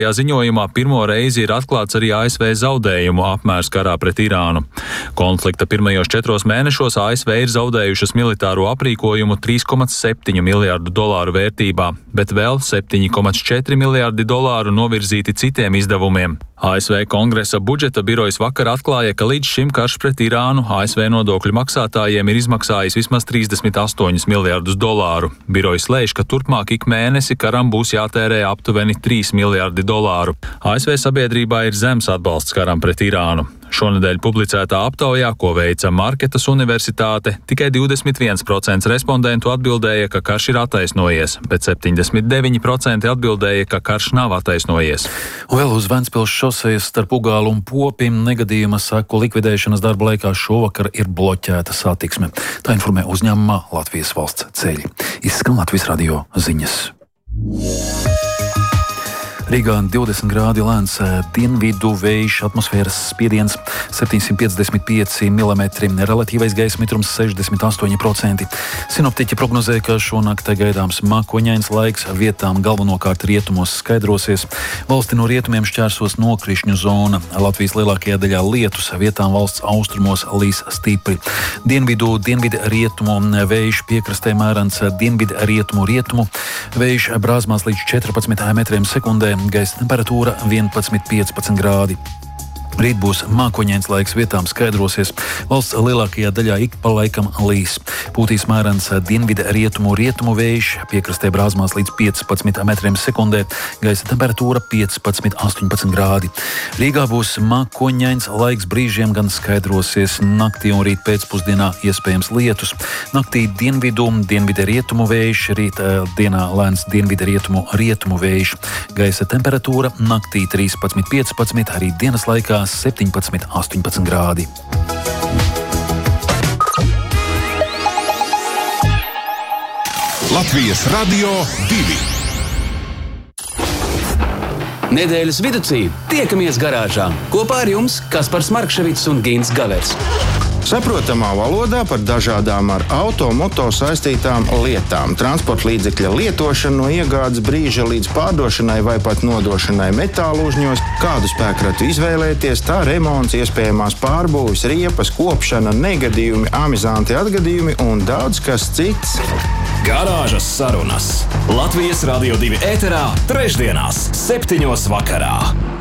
Ziņojumā pirmo reizi ir atklāts arī ASV zaudējumu apmērs karā pret Irānu. Konflikta pirmajos 4 mēnešos ASV ir zaudējušas militāro aprīkojumu 3,7 miljārdu dolāru vērtībā, bet vēl 7,4 miljārdi dolāru novirzīti citiem izdevumiem. ASV Kongresa budžeta birojas vakar atklāja, ka līdz šim karš pret Irānu ASV nodokļu maksātājiem ir izmaksājis vismaz 38 miljārdus dolāru. Birojas lēš, ka turpmāk ik mēnesi karam būs jātērē aptuveni 3 miljārdi dolāru. ASV sabiedrībā ir zems atbalsts karam pret Irānu. Šonedēļ publicētā aptaujā, ko veica Marketas universitāte, tikai 21% respondentu atbildēja, ka karš ir attaisnojies, bet 79% atbildēja, ka karš nav attaisnojies. Vēl uz Ventspils šosejas starp Ugālu un Popim negadījuma seku likvidēšanas darba laikā šovakar ir bloķēta satiksme. Tā informē uzņēmumā Latvijas valsts ceļi. Izskan Latvijas radio ziņas. Rīgā 20 grādi lēns dienvidu vējš, atmosfēras spiediens 755 mm, relatīvais gaisa mitrums 68%. Sinoptiķi prognozē, ka šonakt gaidāms mākoņains laiks, vietām galvenokārt rietumos skaidrosies. Valsti no rietumiem šķērsos nokrišņu zona. Latvijas lielākajā daļā lietus, vietām valsts austrumos līs stipri. Dienvidu rietumu vējš piekrastē mērens dienvidu vējš brāzmās līdz 14 metriem sekundē. Gaisa temperatūra 11–15 grādi. Rīt būs mākoņains laiks, vietām skaidrosies. Valsts lielākajā daļā ik pa laikam līs. Pūtīs mērens dienvidu rietumu vējš, piekrastē brāzmās līdz 15 metriem sekundē. Gaisa temperatūra 15–18 grādi. Rīgā būs mākoņains laiks, brīžiem gan skaidrosies. Naktī un rīt pēcpusdienā iespējams lietus. Naktī dienvidu rietumu vējš, rīt dienā lēns dienvidu rietumu vējš. Gaisa temperatūra naktī 13–15, arī dienas laikā 17–18 grādi. Latvijas radio 2. Nedēļas viducī tiekamies garāžā. Kopā ar jums Kaspars Markševits un Gins Gavers. Saprotamā valodā par dažādām ar auto-moto saistītām lietām. Transporta līdzekļa lietošana no iegādes brīža līdz pārdošanai vai pat nodošanai metālu uzņos, kādu spēkratu izvēlēties, tā remonts, iespējamās pārbūves, riepas, kopšana, negadījumi, amizanti atgadījumi un daudz kas cits. Garāžas sarunas Latvijas Radio 2 ēterā trešdienās 7:00 vakarā.